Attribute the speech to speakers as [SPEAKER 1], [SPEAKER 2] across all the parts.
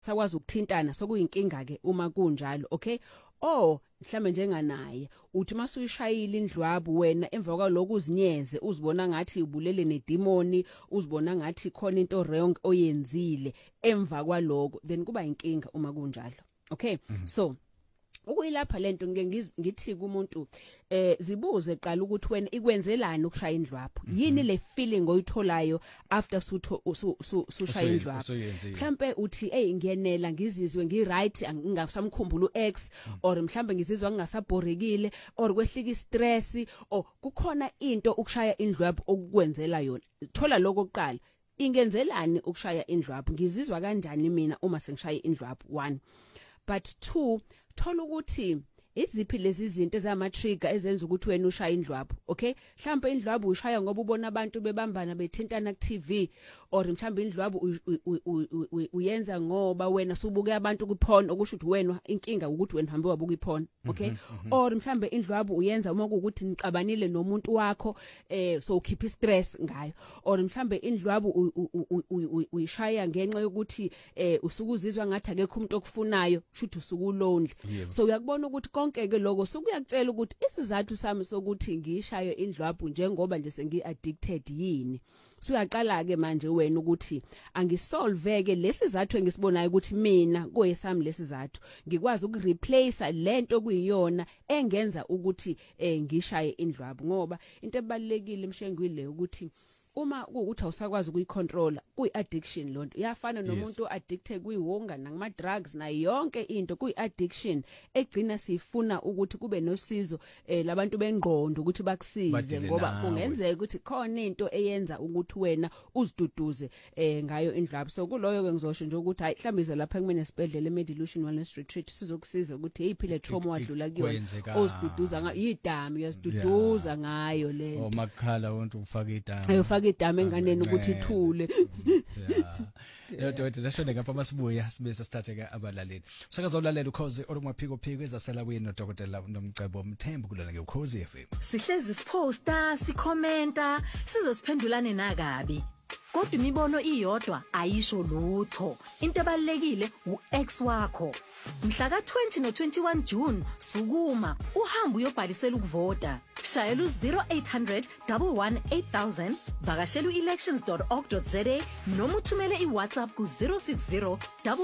[SPEAKER 1] sakwazi ukuthintana sokuyinkinga ke uma kunjalo okay mhlambe njenganaye uthi masuyishayile indlwabu wena emva kwaloko uzinyeze uzibona ngathi ubulele nedemoni uzibona ngathi khona into wrong oyenzile emva kwaloko then kuba inkinga uma kunjalo okay so ukuyilapha lento ngithi kumuntu zibuze qala ukuthi wena ikwenzelani ukushaya indlwabu yini le feeling oyitholayo after sushaya indlwabu mhlambe uthi ngiyenela ngizizwe ngiright ngingasamkhumbula uX or mhlambe ngizizwa ngingasabhorekile or kwehlika istress or kukhona into ukushaya indlwabu okukwenzela yona thola lokho kuqala ingenzelani ukushaya indlwabu ngizizwa kanjani mina uma sengishaya indlwabu 1 but 2 thola ukuthi iziphi lezi zinto ezama trigger ezenza ukuthi wena ushaya indlwabu okay mhlawumbe indlwabu ushaya ngoba ubona abantu bebambana bethintana ku TV or mhlawumbe indlwabu uyenza ngoba wena subuke abantu ku porn okusho ukuthi wena inkinga ukuthi wena hambe wabuka iporn okay or mhlawumbe indlwabu uyenza uma ukuthi nixabanile nomuntu wakho so ukhipha stress ngayo or mhlawumbe indlwabu uyishaya ngenxa yokuthi usukuzizwa ngathi akekho umuntu okufunayo shothi usuku lonely so uyakubona ukuthi konke ke lokho sokuyakutshela ukuthi isizathu sami sokuthi ngishaye indlwabu njengoba nje sengi-addicted yini suyaqala ke manje wena ukuthi angisolveke lesizathu engisibonayo ukuthi mina kuyesami lesizathu ngikwazi ukureplace lento kuyiyona engenza ukuthi ngishaye indlwabu ngoba into ebalekile emshengwile ukuthi uma ukuthi awusakwazi ukuyicontrola kuyi-addiction lonto iyafana nomuntu addicted kuyiwonga nakuma drugs na yonke into kuyi-addiction egcina sifuna ukuthi kube nosizo labantu bengqondo ukuthi bakusize ngoba kungenzeka ukuthi khona into eyenza ukuthi wena uziduduze ngayo indlwabu so kuloyo ke ngizosho nje ukuthi hayi mhlambize lapha kumina esibedlela eMedilution Wellness Retreat sizokusiza ukuthi eyiphile trauma wadlula kuyona oziduduza ngayo idami uyaziduduza ngayo lento
[SPEAKER 2] makhala wonke ufaka idami
[SPEAKER 1] idame enganeni ukuthi ithule
[SPEAKER 2] Yodwa lashone ngapha masibuya sibe sesithatheke abalaleli usakaza ulalela ukhozi olumaphiko phiko ezasela kuyini noDokotela Nomcebo Mthembu kulona ke ukhozi FM
[SPEAKER 3] sihlezi siposta sikhomenta sizosiphendulane nakabi kodwa imibono iyodwa ayisho lutho into ebalekile uX wakho mhla ka20 no21 June sukuma uhamba uyobhalisela ukuvota shayela u0800 11800 vakashela uelections.org.za noma uthumele iWhatsApp ku060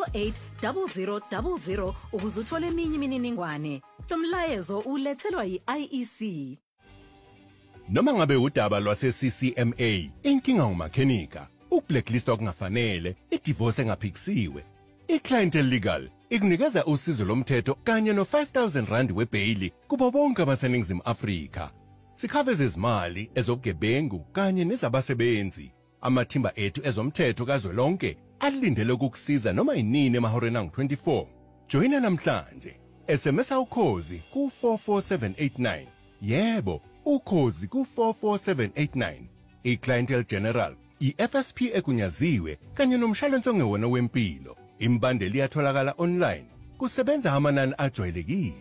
[SPEAKER 3] 880000 ukuze uthole eminye imininingwane lo mlayezo ulethelwa yiIEC
[SPEAKER 4] Noma ngabe udaba lwase CCMA inkinga ngumakhenika ukublacklist okungafanele idivorce engaphikisiwe iClientele Legal ikunikeza usizo lomthetho kanye no5000 rand webail kubo bonke abaseningizimu Afrika sikhaveza izimali ezobugebengu kanye nezabasebenzi amathimba ethu ezomthetho kazwelonke alindele ukukusiza noma inini emahoreni angu24 joina namhlanje SMS ukhozi ku 44789 yebo ukhozi ku 44789 iClientele General iFSP ekunyaziwe kanye nomshwalense ongewona wempilo imbandeli iyatholakala online kusebenza amanani ajwayelekile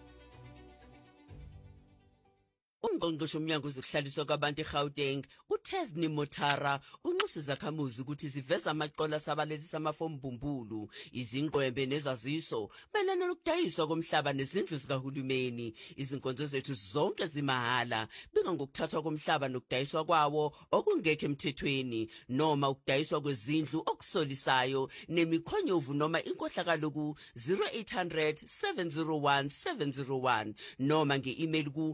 [SPEAKER 5] Ungqongqoshe umnyango wokuhlaliswa kwabantu eGauteng uThesni Motara unxusa izakhamuzi ukuthi ziveza amaqola sabalethisa amafomu mbumbulu izingqwembe nezaziso melana nokudayiswa komhlaba nezindlu zikahulumeni izinkonzo zethu zonke zimahala binga ngokuthathwa komhlaba nokudayiswa kwawo okungekho emthethweni noma ukudayiswa kwezindlu okusolisayo nemikhonyovu noma inkohlakalo ku 0800 701 701 noma nge-email ku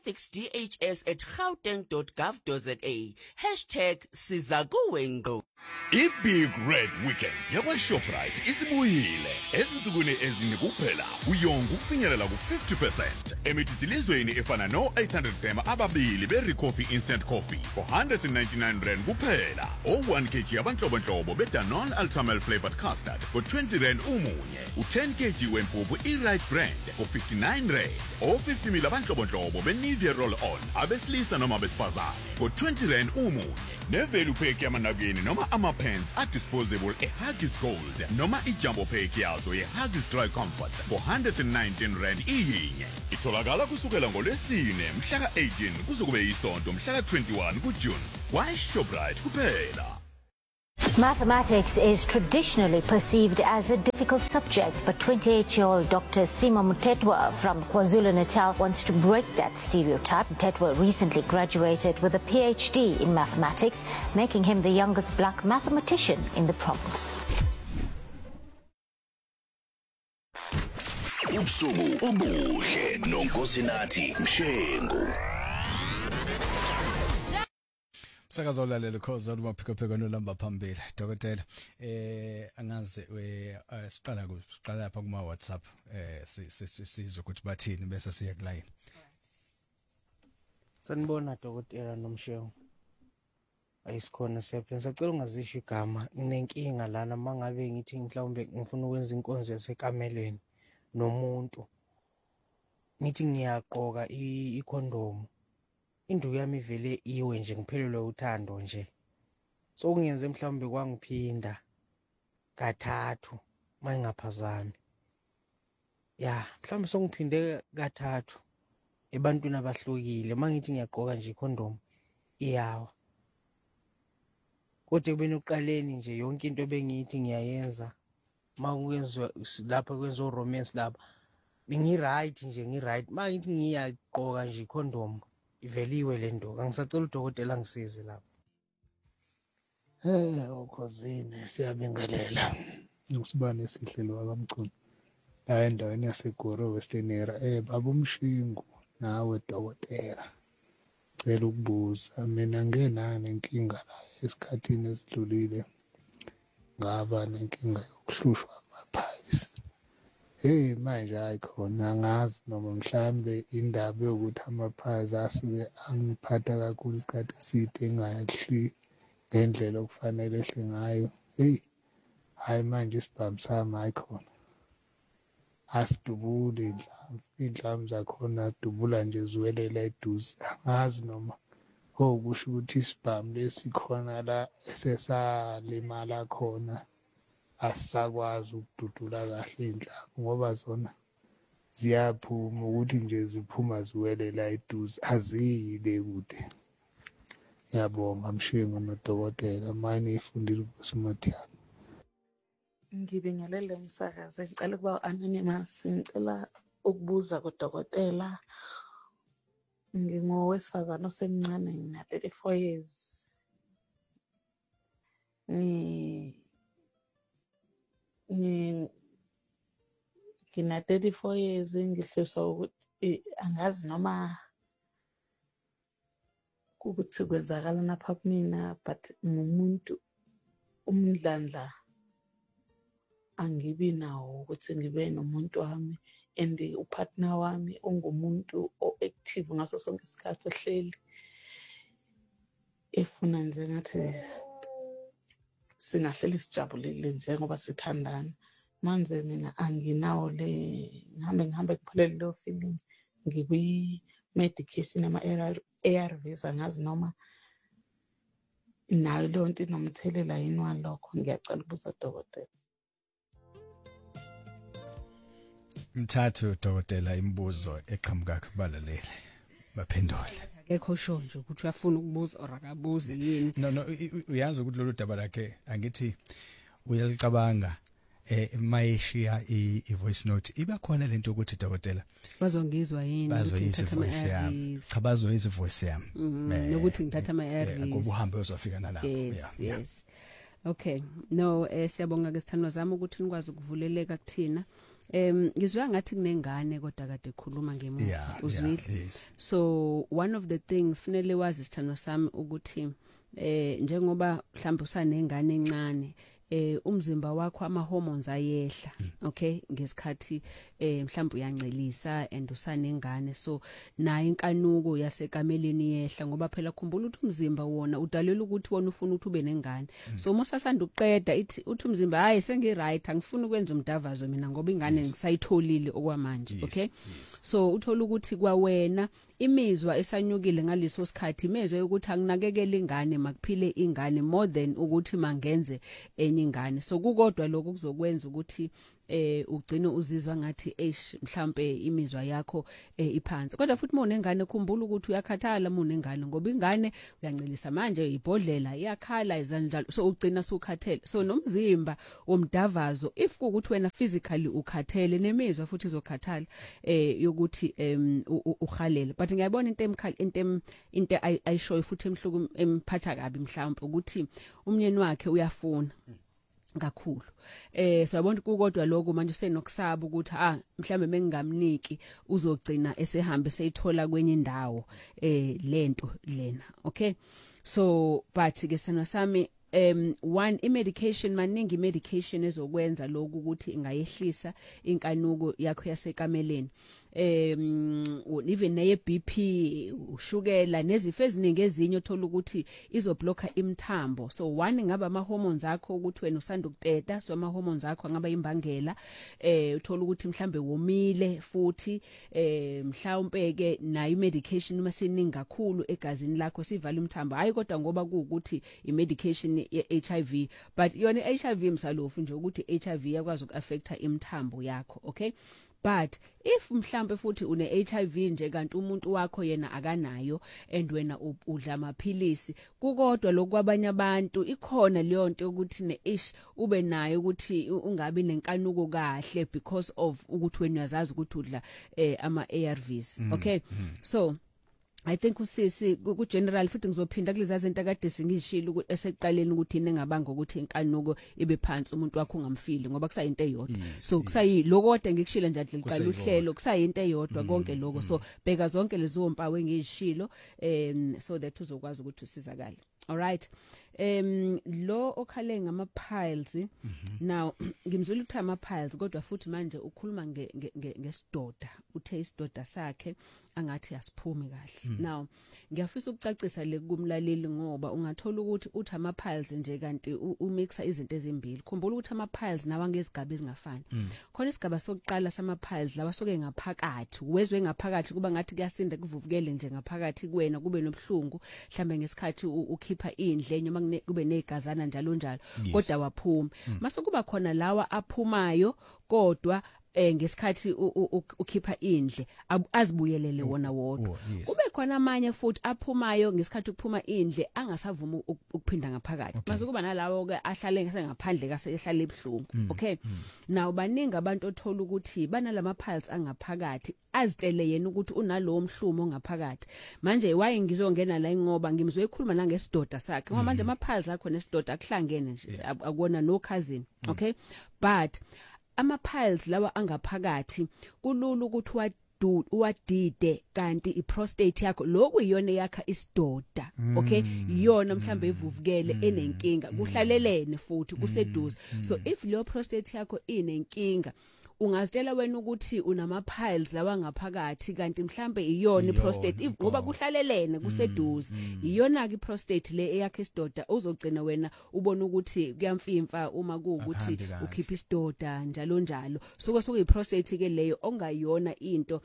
[SPEAKER 5] ethicsdhs@gauteng.gov.za #sizakuwengo
[SPEAKER 6] iBig Red Weekend yakwaShoprite isibuyile ezinsukwini ezine kuphela uyonga ukufinyelela ku50% emithithelizweni efana no800 g ababili beRicoffee instant coffee for 199 rand kuphela o1 kg yabanhlobonhlobo beDanone Ultramel flavored custard for 20 rand umunye u10 kg wempuphu iRight brand for 59 rand o50 ml abanhlobonhlobo beNivea roll on abesilisa noma abesifazane for 20 rand umunye nevalue pack yamanabukeni noma ama-pants a-disposable eHuggies Gold noma i-jumbo pack yazo ye-Huggies Dry Comfort for 119 rand iyinye itholakala kusukela ngolwesine mhla ka-18 kuze kube yisonto mhla ka-21 kuJune kwaShoprite kuphela
[SPEAKER 7] Mathematics is traditionally perceived as a difficult subject, but 28-year-old Dr. Sima Mutetwa from KwaZulu-Natal wants to break that stereotype. Mutetwa recently graduated with a PhD in mathematics, making him the youngest black mathematician in the province.
[SPEAKER 8] Ubusuku obuhle nonkosinathi Mshengu.
[SPEAKER 2] Sakazo lalela khoza lumaphiko nolamba phambili dokotela angaze siqala lapha kuma WhatsApp sizwe ukuthi bathini bese siya ku line.
[SPEAKER 9] Sanibona dokotela nomshengu. Ayisikhona siyaphela sacela ungazisho igama inenkinga lana mangabe ngithi mhlawumbe ngifuna ukwenza inkonzo yasekamelweni nomuntu ngithi ngiyaqoka ikhondomu induku yami ivele iwe nje ngiphelelwe uthando nje so kungenze mhlawumbe kwangiphinda kathathu mayingaphazami ya mhlawumbe songiphinde kathathu ebantwini abahlukile mangithi ngiyaqoka nje ikhondomu iyawa kodwa kubeni uqaleni nje yonke into bengiyithi ngiyayenza makungezwe lapha kwenzo romance lapha ngiright nje ngiright mangithi ngiyaqoka nje ikhondomu iveliwe lento angisacela udokotela ngisize lapha okhosini siyabingelela
[SPEAKER 10] usibane esihlelo akamculo la endaweni yaseGoro Western Area babumshingu nawe dokotela cela ukubuza mina ngenani inkinga la esikhathini esidlulile ngaba nenkinga yokuhlushwa amaphayisi manje ayikhona angazi noma mhlambe indaba yokuthi amaphayisi asuke angiphatha kakhulu isikhathi eside engayahli ngendlela okufanele ehle ngayo hayi manje isibhamu sami ayikhona asidubule indlamu zakhona adubula nje ziwelela eduze angazi noma kusho ukuthi isibhamu lesikhona la esesalimala khona asisakwazi ukududula kahle indlamu ngoba zona ziyaphuma ukuthi nje ziphuma ziwelela eduze aziyile kude. Ngiyabonga Mshengu nodokotela manje ifundile uSimathiyana.
[SPEAKER 11] Ngibingelele umsakazi ngicela ukuba anonymous ngicela ukubuza kudokotela ngingowesifazana osemncane ngina 34 years ngina 34 years ngihliswa ukuthi angazi noma ukuthi kwenzakala lapha kumina but ngumuntu umdlandla angibi nawo ukuthi ngibe nomuntu wami and upartner wami ongumuntu oactive ngaso sonke isikhathi ohleli efuna nje ngathi singahleli sijabulile njengoba sithandana manje mina anginawo le ngihambe kuphelele lo feeling ngikwi medication ama ARVs angazi noma nayo lonto inomthelela yini walokho ngiyacela ukubuza dokotela.
[SPEAKER 2] Mthathu dokotela imibuzo eqhamuka kubalaleli baphendule.
[SPEAKER 1] Akekho sho nje ukuthi uyafuna ukubuza or akabuzi yini.
[SPEAKER 2] No uyazi ukuthi lolu daba lakhe angithi uyalicabanga mayeshiya i-voice note iba khona lento ukuthi dokotela
[SPEAKER 1] bazongizwa yini
[SPEAKER 2] bazoyizwa voice yami cha bazoyizwa voice yami
[SPEAKER 1] nokuthi ngithatha ama ARVs
[SPEAKER 2] ngoba uhambe uzofika nalapho
[SPEAKER 1] yes okay no siyabonga ke sithandwa zami ukuthi nikwazi ukuvuleleka kuthina ngizwe ngathi kunengane kodwa kade ekhuluma ngemuva uzwile so one of the things fanele wazi sithandwa sami ukuthi njengoba mhlawumbe usanengane encane umzimba wakho ama hormones ayehla okay ngesikhathi mhlawumbe uyancelisa and usanengane so nayo inkanuko yasekameleni yehla ngoba phela khumbula ukuthi umzimba wona udalela ukuthi wona ufuna ukuthi ube nengane so uma sasanda uqeda uthi umzimba hayi sengiright angifuni ukwenza umdavazo mina ngoba ingane ngisayitholile okwamanje okay so uthola ukuthi kwawena imizwa esanyukile ngaleso sikhathi imezwe ukuthi anginakekele ingane makuphile ingane more than ukuthi mangenze enye enye ingane. So kukodwa lokho kuzokwenza ukuthi ugcine uzizwa ngathi mhlambe imizwa yakho iphansi. Kodwa futhi uma unengane khumbula ukuthi uyakhathala uma unengane ngoba ingane uyancelisa manje ibhodlela iyakhala izanjalo. So ugcina sukhathele. So nomzimba womdavazo if ukuthi wena physically ukhathele nemizwa futhi izokhathala yokuthi uhalela. But ngiyabona into ayishoyo futhi emhluku emphatha kabi mhlawumbe ukuthi umnyeni wakhe uyafuna kakhulu so yabona kukodwa lokho manje senokusaba ukuthi mhlambe mengingamniki uzogcina esehambe seyithola kwenye indawo lento lena. Okay, so but ke sana sami one medication maningi medication ezokwenza lokho ukuthi ingayehlisa inkanuko yakho yasekameleni even neye BP ushukela nezifo eziningi ezinye othola ukuthi izoblocker imthambo. So one ngaba ama hormones akho ukuthi wena usanda ukuteta so ama hormones akho ngaba imbangela uthola ukuthi mhlambe womile futhi mhlawumbe ke nayo medication uma seningi kakhulu egazini lakho sivala imthambo hayi kodwa ngoba kuukuthi imedication ye-HIV but yona HIV msalofu nje ukuthi HIV yakwazi ukuaffecta imthambo yakho. Okay, but if mhlambe futhi une HIV nje kanti umuntu wakho yena akanayo and wena udla amaphilisi kukodwa lokwabanye abantu ikhona leyo nto ukuthi ne-ish ube nayo ukuthi ungabi nenkanuko kahle because of ukuthi wena uyazazi ukuthi udla ama ARVs. Okay, so I think usisi ku general futhi ngizophinda kulezazi into akade singishilo ukuthi eseqaleni ukuthi nengabanga ukuthi inkanuko ibe phansi umuntu wakho ungamfili ngoba kusayinto eyodwa. So kusayi lokode ngikushila nje liqala uhlelo kusayinto eyodwa konke lokho. So bheka zonke lezo mpawu engishilo so that uzokwazi ukuthi usizakale. All right, lo okhale ngama piles now ngimzula ukuthi ama piles kodwa futhi manje ukhuluma ngesidoda uthe isidoda sakhe angathi asiphumi kahle. Now ngiyafisa ukucacisa le kumlaleli ngoba ungathola ukuthi uthi ama piles nje kanti umixa izinto ezimbili. Khumbula ukuthi ama piles nawa ngezigaba ezingafani. Khona isigaba sokuqala sama piles lawa soke ngaphakathi wezwe ngaphakathi kuba ngathi kuyasinda kuvuvukele nje ngaphakathi kuwena kube nobhlungu mhlambe ngesikhathi ukhipha indle noma kube negazana njalo njalo kodwa waphuma. Mase kuba khona lawa aphumayo kodwa ngesikhathi ukhipha indle azibuyelele wona wodwa. Kube khona amanye futhi aphumayo ngesikhathi ukuphuma indle angasavuma ukuphinda ngaphakathi. Mase kuba nalawo ke ahlale ngaphandle kasehlala ebhlungu. Okay, now baningi abantu othola ukuthi banalama piles angaphakathi azitele yena ukuthi unalowo mhlumo ngaphakathi. Manje why ngizongena la ngoba ngimzwe ekhuluma nangesidoda sakhe ngoba manje ama piles akho nesidoda akuhlangene nje akubona no cousin. Okay, but ama piles lawa angaphakathi kulula ukuthi uwadide kanti iprostate yakho lokhu iyona yakha isidoda. Okay, iyona mhlambe evuvukele enenkinga kuhlalelene futhi kuseduze. So if leyo prostate yakho inenkinga ungazitela wena ukuthi unama piles lawa ngaphakathi kanti mhlambe iyona iprostate ngoba kuhlalelene kuseduze iyona ke iprostate le eyakhe isidoda uzogcina wena ubona ukuthi kuyamfimfa uma kuukuthi ukhipha isidoda njalo njalo. Soke iprostate ke leyo ongayona into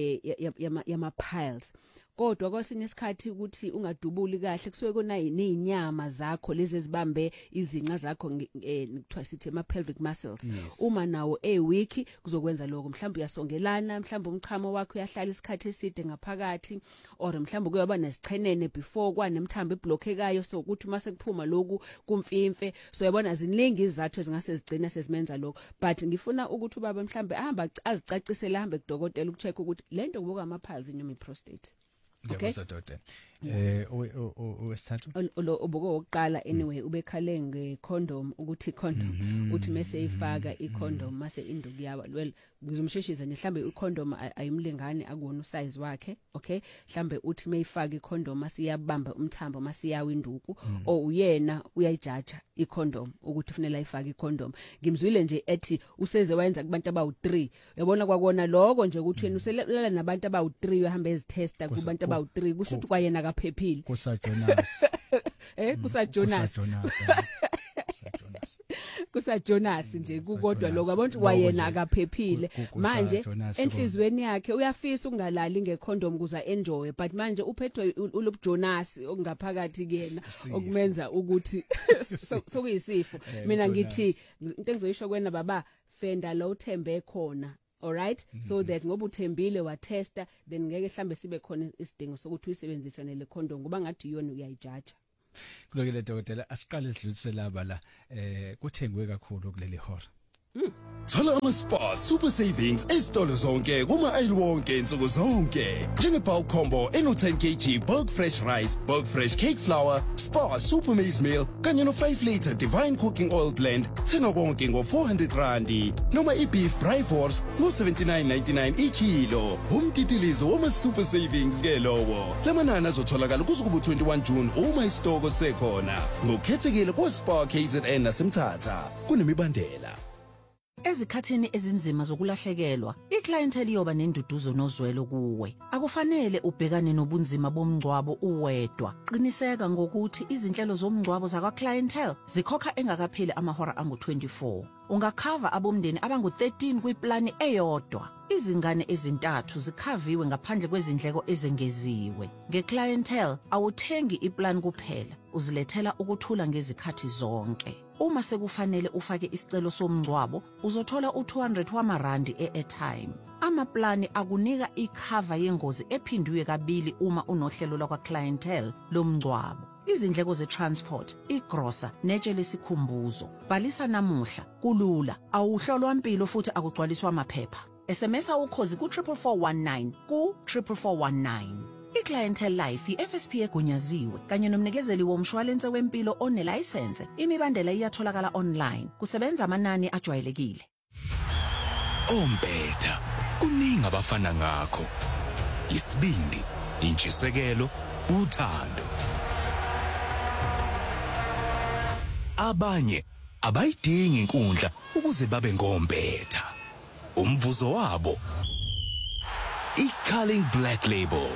[SPEAKER 1] yama piles. Kodwa kwasinye isikhathi ukuthi ungadubuli kahle kusuke kona nezinyama zakho lezi ezibambe izinqa zakho kuthiwa sithi ama pelvic muscles. Uma nawo weak kuzokwenza lokho mhlawumbe uyasongelana mhlawumbe umchamo wakho uyahlala isikhathi eside ngaphakathi or mhlawumbe kuyaba nesichenene before kwanemthambo eblockekayo so ukuthi mase kuphuma lokhu kumfimfe. So yabona ziningi izathu ezingase zigcina sezimenza lokho but ngifuna ukuthi ubaba mhlawumbe ahamba azicacisele ahambe kudokotela ukucheck ukuthi lento kubuka ama piles inyuma iprostate. Okay,
[SPEAKER 2] owesithathu
[SPEAKER 1] lo obuko oqala anyway ubekhale ngecondom ukuthi condom uthi mase ifaka icondom mase induku yawa well ngizomsheshisa mhlambe icondom ayimlingani akuwona usize wakhe. Okay, mhlambe uthi mayifaka icondom mase iyabamba umthambo mase iyawa induku o uyena uyayijaja icondom ukuthi kufanele ayifake icondom. Ngimzwile nje ethi useze wayenza kubantu abawu3 uyabona kwakona lokho nje ukuthi wena uselala nabantu abawu3 uyahamba ezitesta kubantu abawu3 kusho ukuthi kwayena akaphephile
[SPEAKER 2] kusajonas
[SPEAKER 1] kusajonas kusa Jonas nje kukodwa lokho abantu wayena akaphephile manje enhlizweni yakhe uyafisa ukungalali ngecondom kuza enjoy but manje uphethwe ulob Jonas okungaphakathi kuyena okumenza ukuthi sokuyisifo mina ngithi into engizoyisho kwena baba fenda lo uthembe khona. All right so that ngoba uthembile wa testa then ngeke mhlambe sibe khona isidingo sokuthi uyisebenzise nele condom ngoba ngathi yona uyayijaja.
[SPEAKER 2] Kulokile dokotela asiqale sidlulise laba la kuthengwe kakhulu kuleli hora.
[SPEAKER 12] Thola ama-Spar Super Savings ezitolo zonke kuma-aisle wonke insuku zonke. Njenge-bulk combo eno-10 kg bulk fresh rice, bulk fresh cake flour, Spar Super Maize Meal kanye no-5 liter Divine Cooking Oil Blend. Thenga konke ngo-R400 noma i-beef Bryforce ngo-79.99 ikilo. Umtitilizo wama-Super Savings ke lowo. Lamanani azotholakala kusuku 21 June uma isitoko sekhona. Ngokukhethekile kwa-Spar KZN nasemthatha. Kunemibandela.
[SPEAKER 3] Ezikhathini ezinzima zokulahlekelwa, iclientele iyoba nenduduzo nozwelo kuwe. Akufanele ubhekane nobunzima bomngcwabo uwedwa. Qiniseka ngokuthi izinhlelo zomngcwabo zakwa clientele zikhokha engakapheli amahora angu-24. Ungakhava abomndeni abangu-13 kwiplani eyodwa. Izingane ezintathu zikhaviwe ngaphandle kwezindleko ezengeziwe. Ngeclientele awuthengi iplan kuphela, uzilethela ukuthula ngezikhathi zonke. Uma sekufanele ufake isicelo somngcwabo, uzothola u200 wamarandi e-airtime. Amaplani akunika ikhava yengozi ephindwe kabili uma unohlelo lakwa clientele lomngcwabo. Izindleko ze-transport, igrosa, netshe lesikhumbuzo. Bhalisa namuhla, kulula, awuhlolwa impilo futhi akugcwaliswa amaphepha. SMS ukhozi ku-44419 ku-44419. I-Clientele Life i-FSP egunyaziwe kanye nomnikezeli womshwalense wempilo onelayisense. Imibandela iyatholakala online. Kusebenza amanani ajwayelekile.
[SPEAKER 8] Ompetha, kuningi abafana ngakho. Isibindi, intshisekelo, uthando. Abanye abayidingi inkundla ukuze babe ngompetha. Umvuzo wabo iCulling Black Label.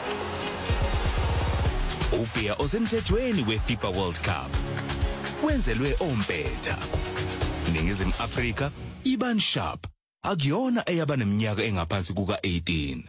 [SPEAKER 8] Ubia osemthethweni weFIFA World Cup. Wenzelwe ompetha. Ningizimu Afrika iban sharp. Akuyona eyaba neminyaka engaphansi kuka-18.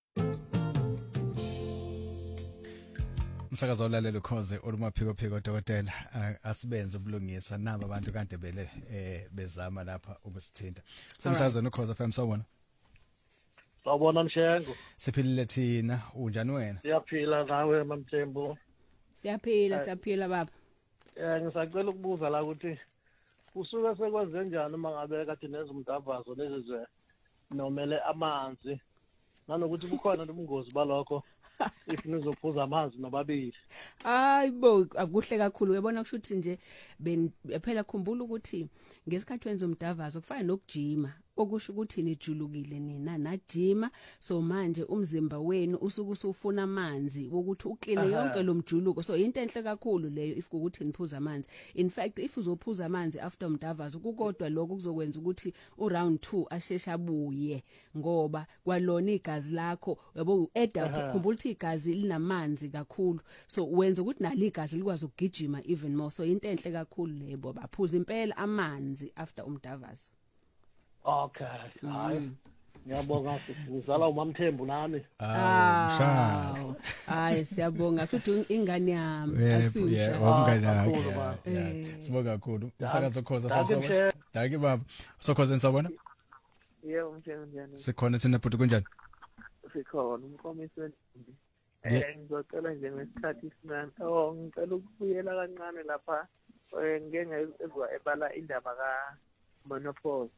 [SPEAKER 2] Umsakazo olalelo khoze olumaphiko dokotela asibenze ubulungisa nabo abantu kade bele bezama lapha ukusithinta. Umsakazo nokhoza FM sawona.
[SPEAKER 13] Sawubona Mshengo.
[SPEAKER 2] Siphilile thina unjani wena?
[SPEAKER 13] Siyaphila nawe Mamthembu.
[SPEAKER 1] Siyaphila baba.
[SPEAKER 13] Ngisacela ukubuza la ukuthi usuke sekwenze njani uma ngabe kade nezumdavazo lezizwe nomele amanzi nanokuthi kukhona ubungozi balokho if nizophuza amanzi nobabili.
[SPEAKER 1] Hayibo akuhle kakhulu uyabona kushuthi nje phela khumbula ukuthi ngesikhathi wenza umdavazo kufana nokujima okusho ukuthi nijulukile nina najima so manje umzimba wenu usuke usufuna amanzi ukuthi ukline yonke lo mjuluko so into enhle kakhulu leyo if ukuthi niphuza amanzi. In fact if uzophuza amanzi after umdavazo kukodwa lokho kuzokwenza ukuthi uround 2 ashesha abuye ngoba kwalona igazi lakho yabo eda khumbula ukuthi igazi linamanzi kakhulu so wenza ukuthi nalo igazi likwazi ukugijima even more so into enhle kakhulu lebo baphuza impela amanzi after umdavazo.
[SPEAKER 13] Okay. Hayi. Ngiyabonga ngizala uMamthembu nami.
[SPEAKER 2] Mshaka.
[SPEAKER 1] Hayi siyabonga futhi ingane yami
[SPEAKER 2] akusisha. Umngane wakhe. Sibonga kakhulu. Umsakazo khoza famsaba. Danke baba. Sokhoza nsabona?
[SPEAKER 14] Yebo njani.
[SPEAKER 2] Sikhona thina bhuti kunjani?
[SPEAKER 14] Sikhona umkomisi wentombi. Ngizocela nje ngesikhathi sinani. Ngicela ukubuyela kancane lapha ngeke ngezwa ebala indaba ka menopause.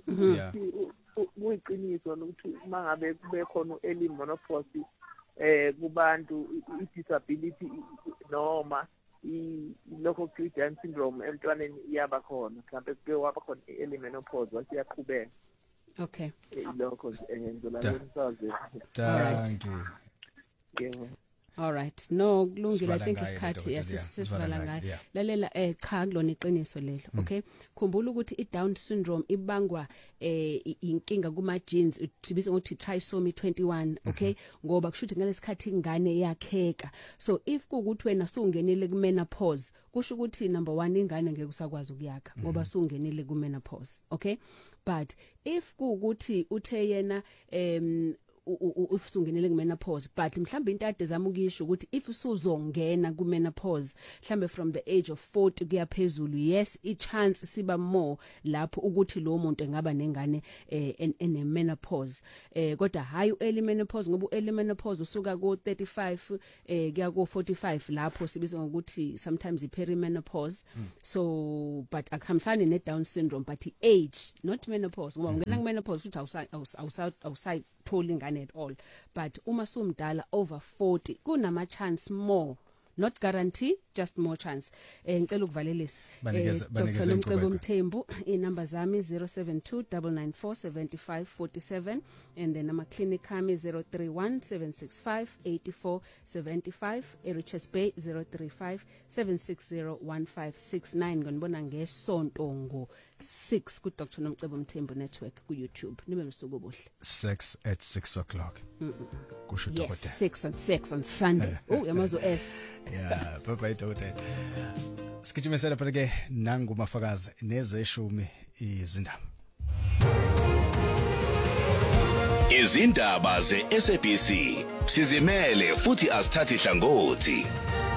[SPEAKER 14] Kuyiqiniso ukuthi mangabe kube khona early menopause kubantu i-disability noma i-local Down syndrome emntwaneni iyaba khona mhlawumbe kuke waba khona early menopause wasiyaqhubeka.
[SPEAKER 1] Okay.
[SPEAKER 14] Lokho ngizola lomsazi.
[SPEAKER 2] Thank you.
[SPEAKER 14] Yebo.
[SPEAKER 1] All right. No, kulungile. I
[SPEAKER 2] Sibhala
[SPEAKER 1] think
[SPEAKER 2] ngayo
[SPEAKER 1] isikhathi
[SPEAKER 2] le ndoda,
[SPEAKER 1] sisibala
[SPEAKER 2] sibhala
[SPEAKER 1] ngayo.
[SPEAKER 2] ngayo, yeah.
[SPEAKER 1] Lalela cha kulona iqiniso lelo, okay? Khumbula ukuthi iDown syndrome ibangwa inkinga kuma genes sibiza ngokuthi trisomy 21, okay? Ngoba kushuthi ngalesikhathi ingane yakheka. So if kuukuthi wena sungenile ku menopause, kusho ukuthi number 1 ingane ngeke usakwazi ukuyakha ngoba sungenile ku menopause, okay? But if kuukuthi uthe yena usungenele ku menopause, but mhlambe into ade zama ukisho ukuthi if usuzongena ku menopause mhlambe from the age of 40 kuya phezulu, yes I chance siba more lapho ukuthi lo muntu engaba nengane ene menopause, kodwa hayi early menopause ngoba early menopause usuka ku 35 kuya ku 45 lapho sibiza ngokuthi sometimes I perimenopause. So but akuhambisani ne Down syndrome, but age not menopause ngoba ungena ku menopause ukuthi awusay tholi ingane at all, but uma sumdala over 40 kunama chance more, not guarantee, just more chance. Ngicela ukuvalelisa Dr. Nomcebo Mthembu, inamba zami 0729947547 and then ama clinic kami 0317658475, Richards Bay 035760159. Ngonibona ngesonto ngo 6 ku Dr. Nomcebo Mthembu network ku YouTube. Nibe msuku obuhle.
[SPEAKER 2] Sex at 6 o'clock. Kusho dokotela.
[SPEAKER 1] Yes, 6 on Sunday. Oh, yamazo S.
[SPEAKER 2] Yeah, bye dokotela. Sikijimesela phela ke nangu mafakazi nezeshumi izindaba.
[SPEAKER 8] Izindaba ze-SABC sizimele futhi asithathi hlangothi.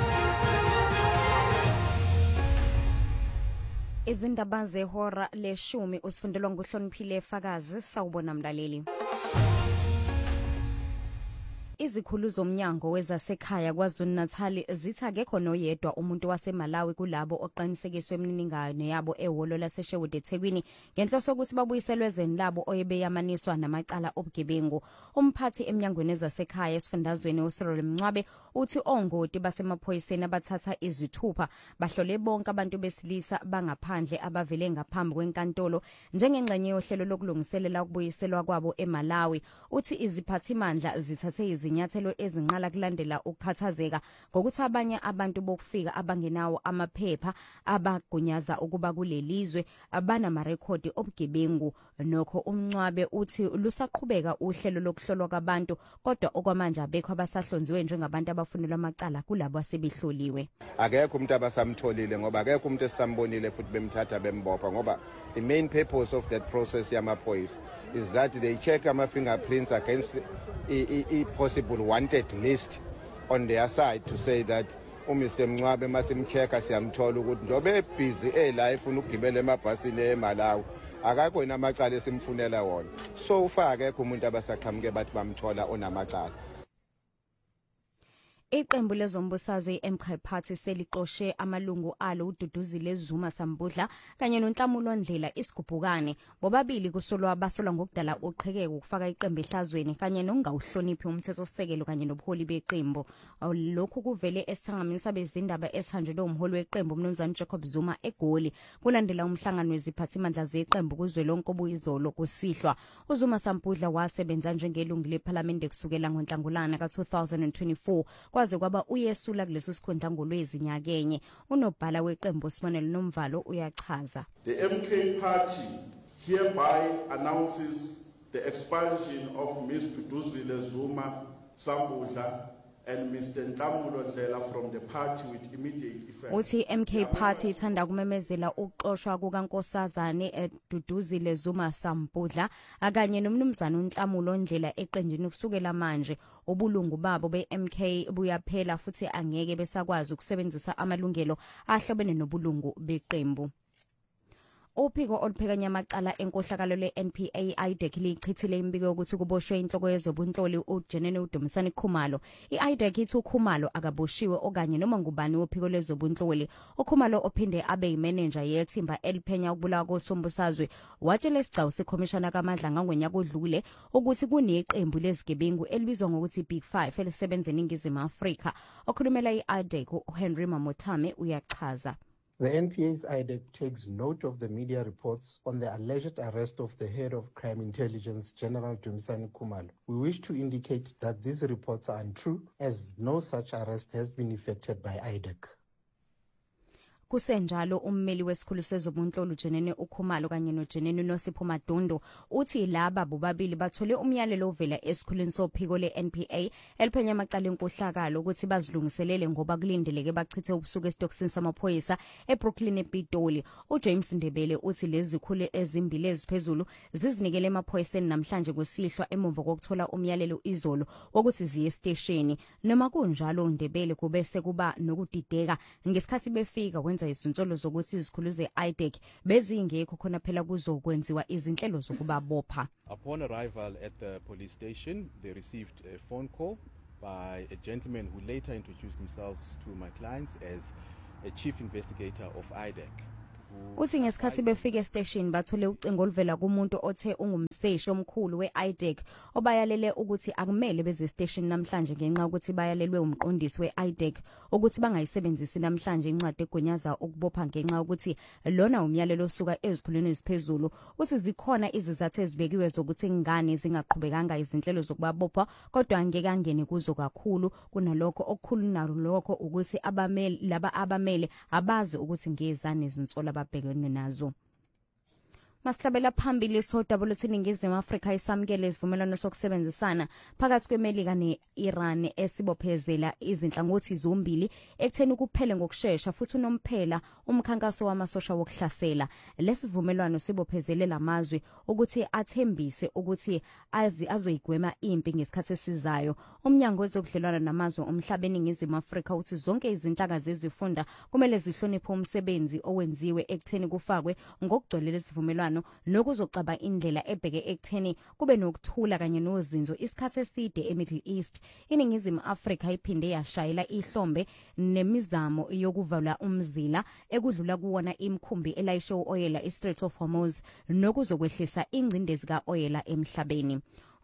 [SPEAKER 15] Izindaba zehora leshumi usifundelwa nguhloniphile Fakazi. Sawubona mlaleli. Izikhulu zomnyango wezasekhaya KwaZulu-Natal zithi akekho noyedwa umuntu waseMalawi kulabo oqinisekiswe emininingwane yabo ehholo laseSherwood eThekwini ngenhloso ukuthi babuyiselwe ezweni labo oyebeyamaniswa namacala obugebengu. Umphathi eminyangweni ezasekhaya esifundazweni uCyril Mncwabe uthi ongoti basemaphoyiseni abathatha izithupha bahlole bonke abantu besilisa bangaphandle abavele ngaphambi kwenkantolo njengengxenye yohlelo lokulungiselela ukubuyiselwa kwabo eMalawi. Uthi iziphathimandla zithathe izinyathelo ezinqala kulandela ukukhathazeka ngokuthi abanye abantu bokufika abangenawo amaphepha abagunyaza ukuba kulelizwe abana marekhodi obugebengu. Nokho uMncwabe uthi lusaqhubeka uhlelo lokuhlolwa kwabantu kodwa okwamanje abekho abasahlonziwe njengabantu abafunelwa amacala kulabo asebehloliwe.
[SPEAKER 16] Akekho umuntu abasamtholile ngoba akekho umuntu esambonile futhi bemthatha bembopha ngoba the main purpose of that process yamaphoyisa is that they check ama fingerprints against a possible wanted list on their side to say that Mr. Mncwabe masimcheka siyamthola ukuthi ndobe busy la ifuna ukugibela emabhasini eMalawi akakho inamacala esimfunela wona. So far akekho umuntu abasaqhamuke bathi bamthola onamacala.
[SPEAKER 15] Iqembu lezombusazwe iMK Party seliqoshe amalungu alo uDuduzile Zuma Sambudla kanye noNhlamulo Ndlela Isigubhukane bobabili kusolwa basolwa ngokudala uqhekeko ukufaka iqembu ehlazweni kanye nokungawuhloniphi umthethosisekelo kanye nobuholi beqembu. Lokhu kuvele esithangamisa bezindaba esihanjelwe umholi weqembu uMnumzane Jacob Zuma eGoli kulandela umhlangano weziphathimandla zeqembu kuzwelonke obuyizolo kusihlwa. uZuma Sambudla wasebenza njengelungu leParliament kusukela ngoNhlangulana ka2024 kwaze kwaba uyesula kulesi sikhundla ngolwezi nyakenye. Unobhala weqembu Sibonelo Nomvalo uyachaza.
[SPEAKER 17] The MK Party hereby announces the expulsion of Ms. Duduzile Zuma Sambudla and Mr. Nhlamulo Ndlela from the party with immediate effect.
[SPEAKER 15] Uthi MK Party ithanda kumemezela ukuxoshwa kukaNkosazane Duduzile Zuma Sambudla akanye noMnumzane uNhlamulo Ndlela eqenjini kusukela manje. Ubulungu babo beMK buyaphela futhi angeke besakwazi ukusebenzisa amalungelo ahlobene nobulungu beqembu. Uphiko oluphekanya amacala enkohlakalo leNPA IDEC lichithile imbiko ukuthi kuboshwe inhloko yezobunhloli uJenene uDumisani Khumalo. IDEC ithi uKhumalo akaboshiwe okanye noma ngubani wophiko lezobunhloli. uKhumalo ophinde abe yimanager yethimba eliphenya ukubulawa kosombusazwe watshela isigcawu sekhomishana kaMandla ngangonyaka odlule ukuthi kuneqembu lezigebengu elibizwa ngokuthi Big 5 elisebenza eNingizimu Afrika. Okhulumela iIDEC uHenry Mamothame uyachaza.
[SPEAKER 18] The NPA's IDEC takes note of the media reports on the alleged arrest of the head of crime intelligence, General Dumisani Khumalo. We wish to indicate that these reports are untrue, as no such arrest has been effected by IDEC.
[SPEAKER 15] Kusenjalo ummeli wesikhulu sezobunhloli uJenene uKhumalo kanye noJenene Nosipho Madondo uthi laba bobabili bathole umyalelo ovela esikhulwini sophiko leNPA eliphenya amacala enkohlakalo ukuthi bazilungiselele ngoba kulindeleke bachithe ubusuku esitokisini samaphoyisa eBrooklyn ePitoli. uJames Ndebele uthi lezi zikhulu ezimbili eziphezulu zizinikele emaphoyiseni namhlanje kwesihlwa emumva kokuthola umyalelo izolo wokuthi ziye estationi. Noma kunjalo Ndebele kubese kuba nokudideka ngesikhathi befika izinsolo zokuthi izikhulu ze-IDEC bezingekho khona phela kuzokwenziwa izinhlelo zokubabopha.
[SPEAKER 19] Upon arrival at the police station, they received a phone call by a gentleman who later introduced himself to my clients as a chief investigator of IDEC.
[SPEAKER 15] Uthi ngesikhathi befika estation bathole ucingo oluvela kumuntu othe ungumseshi omkhulu we-IDEC obayalele ukuthi akumele beze station namhlanje ngenxa ukuthi bayalelwe umqondisi we-IDEC ukuthi bangayisebenzisi namhlanje incwadi egonyaza ukubopha ngenxa ukuthi lona umyalelo osuka ezikhulwini eziphezulu. Uthi zikhona izizathu ezibekiwe zokuthi ngane zingaqhubekanga izinhlelo zokubabopha kodwa angeke angene kuzo kakhulu kunalokho okukhulu nalokho ukuthi abamele abazi ukuthi ngezane izinsola babhekene nazo. Masihlabela phambili sodaba lweNingizimu Afrika isamukele isivumelwano sokusebenzisana phakathi kweMelika neIran esibophezela izinhlangothi zombili ekutheni kuphele ngokusheshsha futhi unomphela umkhankaso wamasosha wokuhlasela. Lesivumelwano sibophezelela amazwe ukuthi athembise ukuthi azoyigwema impi ngesikhathi esizayo. Umnyango wezokudlelwana namazwe omhlabeni eNingizimu Afrika uthi zonke izinhlaka zezifunda kumele zihloniphe umsebenzi owenziwe ekutheni kufakwe ngokugcwele isivumelwano nokuzocaba indlela ebheke ekutheni kube nokuthula kanye nozinzo isikhathi eside eMiddle East. iNingizimu Afrika iphinde yashayela ihlombe nemizamo yokuvala umzila ekudlula kuwona imkhumbi elayishe uoyela iStrait of Hormuz nokuzokwehlisa ingcindezi kaoyela emhlabeni.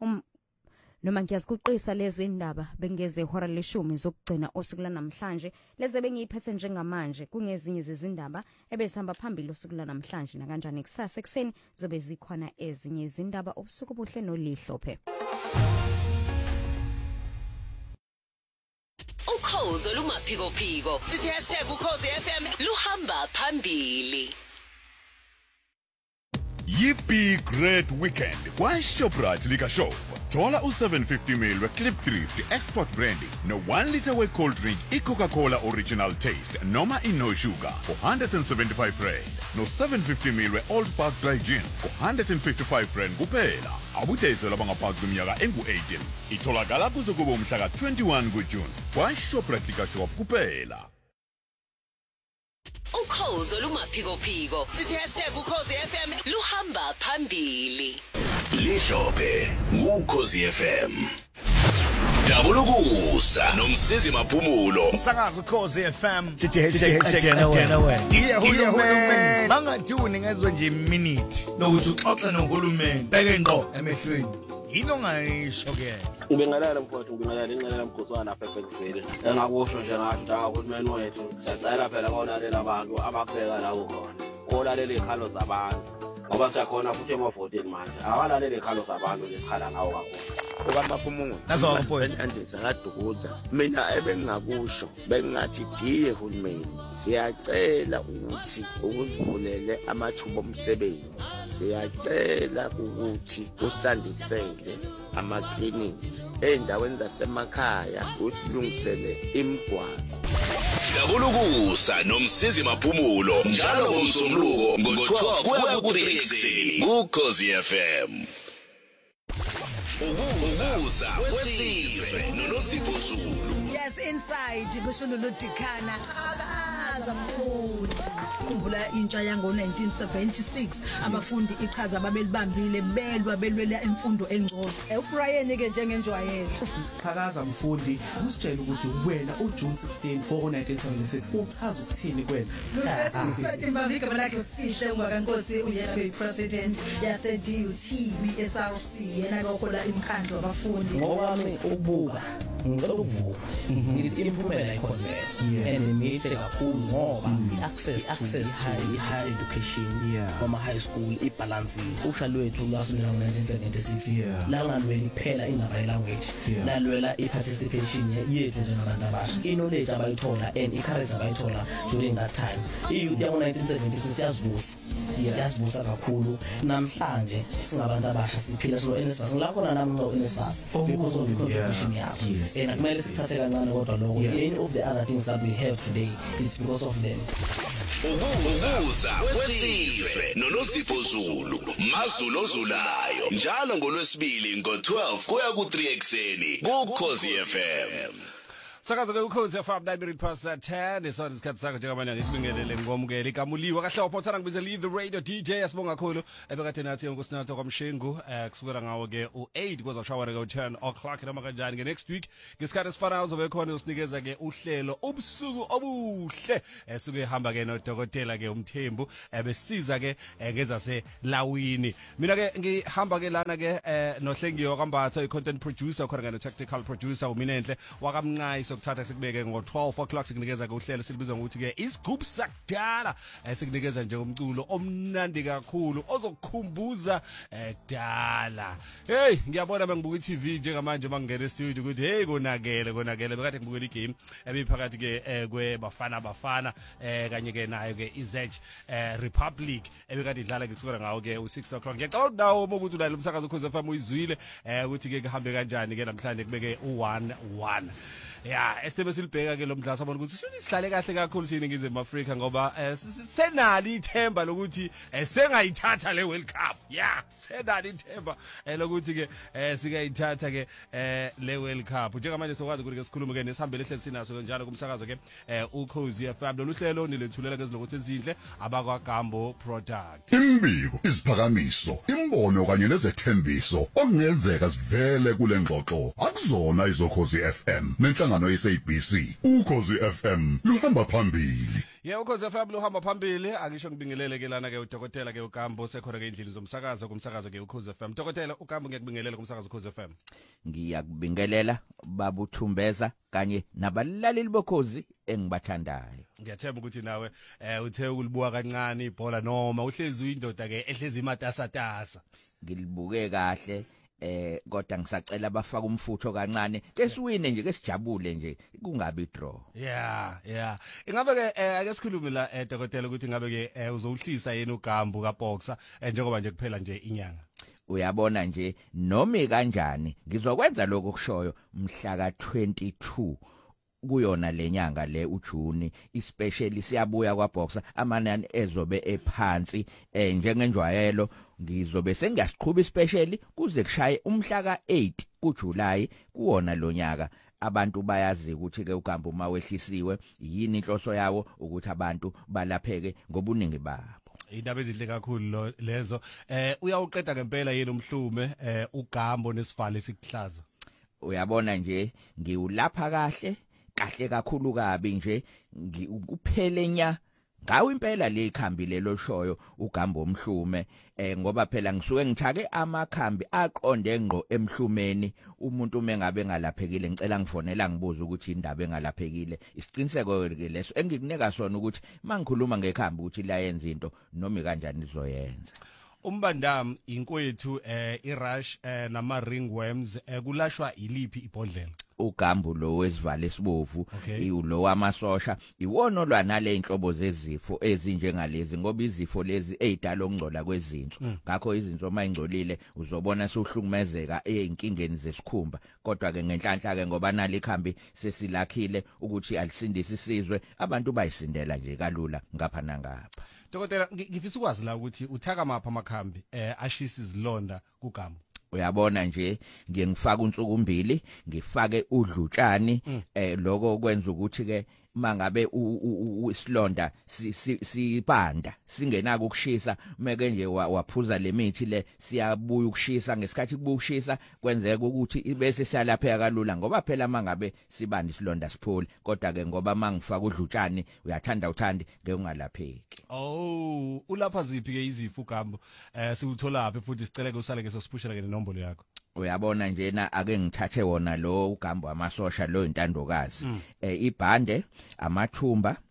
[SPEAKER 15] Noma ngiyazikuqisa lezi indaba bengeze ihora leshumi zokugcina osuku lanamhlanje leze bengiyiphethe njengamanje kungezinye izindaba ebesihamba phambili osuku lanamhlanje na kanjani kusasa ekseni zobe zikhona ezinye izindaba obusuku buhle nolihlophe.
[SPEAKER 20] Ukhozo lumaphiko phiko sithi #ukhozo FM luhamba phambili.
[SPEAKER 6] Yippee Great Weekend kwaShoprite Liquor Shop. Thola u750ml we-Clip Thrift Export Brandy no1 liter we-cold drink i-Coca-Cola Original Taste noma i-No Sugar for R175 no750ml we-Old Park Dry Gin for R155 kuphela. Abudayisela abangaphansi kweminyaka engu-18. Itholakala kuze kube umhla ka-21 kuJune kwaShoprite Liquor Shop kuphela.
[SPEAKER 20] Ukhozo lumaphiko phiko sithi #ukhozo FM luhamba phambili.
[SPEAKER 8] Lishophe ngukhozi FM. Dabulukusa nomsizi maphumulo.
[SPEAKER 2] Umsakazo ukhozi FM. Sithi
[SPEAKER 21] uhulumeni. Bangathuni ngezwe nje iminute lokuthi uxoxe nohulumeni. Beke ngqo emehlweni. Yini ongayisho ke?
[SPEAKER 22] Ubingalala mfowethu ubingalala inqala mkhosana lapha eBhekuzeli. Engakusho nje ngathi uhulumeni wethu siyacela phela ngolalela abantu abakhuleka lawo khona. Olalela ikhalo zabantu. Ngoba siyakhona futhi emavoteni manje. Awalalele ikhalo zabantu lesikhala ngawo kakhulu.
[SPEAKER 21] Okamaphumungu
[SPEAKER 22] Nazo
[SPEAKER 21] mfowethu andizakadukuza mina ebengakusho bengathi diye hulumeni siyacela ukuthi ukuvulele amathuba omsebenzi siyacela ukuthi usandisele amakliniki endaweni zasemakhaya usilungisele imigwaqo.
[SPEAKER 8] Dabulukusa nomsizi maphumulo njalo ngomsombuluko ngo12 kuya ku3 ukhozi FM. Ukuza kwesizwe noNosipho Zulu.
[SPEAKER 23] Yes, inside kusho noLudikhana akaza mfundi. Khumbula intsha yango 1976 abafundi iqhaza babelibambile belwela imfundo engcono. uFrayeni ke njengenjwayelo.
[SPEAKER 24] Siqhakaza mfundi usitshela ukuthi wena uJune 16 1976 uchaza ukuthini kwena.
[SPEAKER 23] Sithi mabika lakhe sihle ungakankosi uyekwe president yase DUT SRC yena lokhola imkhandlo abafundi.
[SPEAKER 24] Ngokwami ukubuka ngicela ukuvuka ngithi imphumela ikhona and imihle kakhulu ngoba i-access high education kuma high school ibalance usha lwethu lwasukela ngo-1976 langalweli kuphela indaba ye-language lalwela i-participation yethu njengabantu abasha i-knowledge abayithola and i-courage abayithola during that time i-youth yango-1976 yasivusa kakhulu namhlanje singabantu abasha siphila silo NSFAS ngilakho nami ngo NSFAS because of the contribution yabo and akumele sithathe kancane kodwa lokho any of the other things that we have today is because of them.
[SPEAKER 8] Ukuza kwesizwe noNosipho Zulu Mazulu ozulayo njalo ngolwesibili ngo12 kuya ku3 ekseni kuKhosi FM.
[SPEAKER 4] Sakazo ke ukhozi FM 9:10 isona isikhathi sakho njengamanje ngikubingelele ngomukeli kamuliwa kahle ophothana ngibizela the radio DJ asibonga kakhulu ebekade nathi ngokusinatha kwamshengu kusukela ngawo ke u8 kuza shawara ke u10 o'clock noma kanjani ke next week ngesikhathi sifanayo uzobe khona usinikeza ke uhlelo obusuku obuhle esuke ehamba ke noDokotela ke uMthembu besiza ke ngeza selawini mina ke ngihamba ke lana ke nohlengiyo kwambatha i-content producer khona ngene tactical producer uminenhle wakamnqayi sokuthatha sikubeke ngo12 o'clock sikunikeza ke uhlelo silibizwa ngokuthi ke isigubhu sakudala sikunikeza nje umculo omnandi kakhulu ozokukhumbuza dala. Hey ngiyabona bengibuka iTV njengamanje mangingena estudio ukuthi hey konakele bekade ngibukela igame ebiphakathi ke kwebafana kanye ke nayo ke iZedge Republic ebekade idlala ke kusukela ngawo ke u6 o'clock. Ngiyacela nawo ukuthi ulale umsakazo ukhoze FM uyizwile ukuthi ke kuhambe kanjani ke namhlanje kubeke u1-1. Esitebe silibheka ke lo mdlalo sabona ukuthi sihlale kahle kakhulu siningizimu Afrika ngoba senali ithemba lokuthi sengayithatha le World Cup. Senali ithemba lokuthi ke sikayithatha ke le World Cup. Njengamanje sokwazi ukuthi ke sikhulume ke nesihambele ehleli sinaso njalo kumsakazo ke uKhozi FM lo hlelo nilethulela ke izilokuthi ezinhle abakwa Gambo Product.
[SPEAKER 6] Imbiko, isiphakamiso, imbono kanye nezethembiso okungenzeka sivele kule ngxoxo akuzona izoKhozi FM nenhlangano yeSABC. uKhozi FM luhamba phambili.
[SPEAKER 4] uKhozi FM luhamba phambili angisho ngibingelele ke lana ke uDokotela ke uGambo sekhona ke indlela zomsakazo kumsakazo ke uKhozi FM. Dokotela uGambo ngiyakubingelela kumsakazo uKhozi FM.
[SPEAKER 5] Ngiyakubingelela babuthumbeza kanye nabalaleli bokhozi engibathandayo.
[SPEAKER 4] Ngiyathemba ukuthi nawe uthe ukulibuka kancane ibhola noma uhlezi uyindoda ke ehlezi imatasatasa.
[SPEAKER 5] Ngilibuke kahle kodwa ngisacela abafaka umfutho kancane ke siwine nje ke sijabule nje kungabi draw.
[SPEAKER 4] Ingabe ke ake sikhulume la Dokotela ukuthi ngabe ke uzowuhlisa yena uGambo kaBoxer njengoba nje kuphela nje inyanga.
[SPEAKER 5] Uyabona nje noma kanjani ngizokwenza lokho kushoyo mhla ka22 kuyona lenyanga le uJuni especially siyabuya kwaBoxer amanani ezobe ephansi njengenjwayelo ngizobe sengiyasiqhuba especially kuze kushaye umhla ka8 kuJuly kuwona lonyaka abantu bayazi ukuthi ke uGambo mawehlisiwe yini inhloso yawo ukuthi abantu balapheke ngobuningi babo.
[SPEAKER 4] Indaba ezinhle kakhulu lezo uyawuqeda ngempela yena umhlume uGambo nesivale sikuhlaza.
[SPEAKER 5] Uyabona nje ngiwulapha kahle kakhulu kabi nje uphelenya ngawo impela le ikhambi lelo shoyo uGambo omhlume ngoba phela ngisuke ngithake amakhambi aqonde ngqo emhlumeni umuntu mengabe ngalaphekile ngicela ngifonela ngibuza ukuthi indaba engalaphekile isiqiniseko ke leso engikunika sona ukuthi mangikhuluma ngekhambi ukuthi la yenza into noma kanjani izoyenza.
[SPEAKER 4] Umbandam inkwethu irush nama ringworms kulashwa iliphi ibhodlela.
[SPEAKER 5] uGambo lo wesivale sibovu iwulo wamasosha iwona olwanale inhlobo zezifo ezinjengalezi ngoba izifo lezi ezidala okungcola kwezinso ngakho izinso mayingcolile uzobona sohlukumezeka einkingeni zesikhumba kodwa ke ngenhlanhla ke ngoba nali ikhambi sesilakhile ukuthi alisindise isizwe abantu bayisindela nje kalula ngapha nangapha.
[SPEAKER 4] Dokotela ngifisa ukwazi la ukuthi uthaka mapha amakhambi ashisa izilonda kuGambo.
[SPEAKER 5] Uyabona nje ngiyengifaka unsuku mbili ngifake udlutshani lokho kwenza ukuthi ke mangabe isilonda sipanda singenaka ukushisa meke nje waphuza lemithi le siyabuya ukushisa ngesikhathi kubuya ukushisa kwenzeka ukuthi bese siyalapheka kalula ngoba phela mangabe sibanda isilonda siphole kodwa ke ngoba mangifaka udlutshani uyathanda uthandi ngeke ungalapheki.
[SPEAKER 4] Ulapha ziphi ke izifo uGambo siwuthola lapha futhi sicela ke usale ke sosiphushela ke nenombolo yakho.
[SPEAKER 5] Uyabona njena ake ngithathe wona lo uGambo amasosha lo intandokazi ibhande amathumba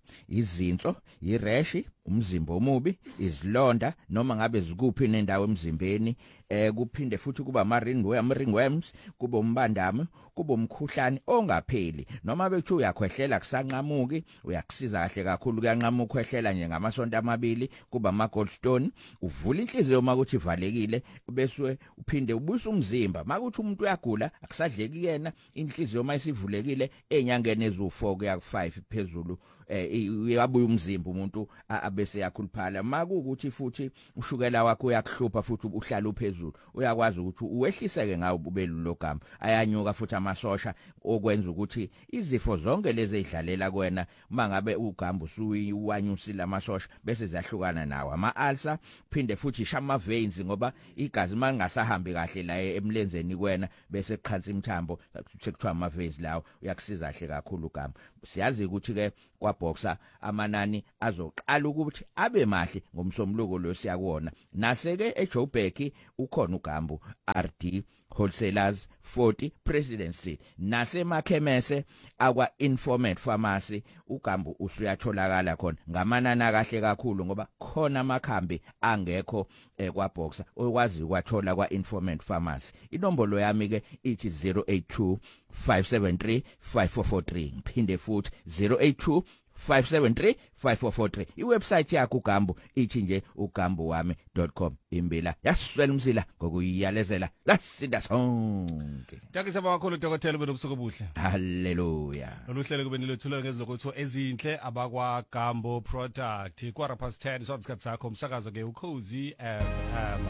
[SPEAKER 5] izinso, ireshi, umzimba omubi, izilonda noma ngabe zikuphi nendawo emzimbeni, kuphinde futhi kuba ringworms, kuba umbandamo, kuba umkhuhlane ongapheli noma bethu uyakhwehlela kusanqamuki, uyakusiza kahle kakhulu kuyanqamuka ukhwehlela nje ngamasonto amabili, kuba ama gallstone, uvula inhliziyo makuthi ivalekile bese uphinde ubusa umzimba makuthi umuntu uyagula akusadleki yena inhliziyo mayisivulekile enyangeni ezu4 kuya ku5 phezulu uyabuya umzimba umuntu abese yakhuluphala makuukuthi futhi ushukela wakho uyakuhlupha futhi uhlala uphezulu uyakwazi ukuthi uwehliseke ngawo ubelu logama ayanyuka futhi amasosha okwenza ukuthi izifo zonke lezi ezidlalela kwena mangabe ugamba usuyiwanyusile amasosha bese ziyahlukana nawo ama-ulcer phinde futhi shama veins ngoba igazi mangasahambi kahle la emlenzeni kwena bese qhansi imthambo sekuthiwa ama veins lawo uyakusiza kahle kakhulu ugamba siyazi ukuthi ke kwaBoxer amanani azoqala ukuthi abe mahle ngomsombuluko lo siyakuona naseke eJoburg ukhona uGambu RD Wholesalers 40 President Street nasemakhemese akwa Informed Pharmacy uGambu usuyatholakala khona ngamanani kahle kakhulu ngoba khona amakhambi angekho kwaBoxer okwazi kwathola kwa Informed Pharmacy inombolo yami ke ithi 082 573 5443 ngiphinde futhi 082 573-5443 iwebsite yakho uGambu ithi nje ugambuwami.com imbila yaswela umsila ngokuyalezela lasinda sonke
[SPEAKER 4] Takisaba kakhulu dokotela benobusuku obuhle
[SPEAKER 5] haleluya
[SPEAKER 4] Oluhlelo kube nilethula ngezilokotho ezinhle abakwa Gambo product kwa 10 so isikhathi sakho umsakazo ke ukhozi FM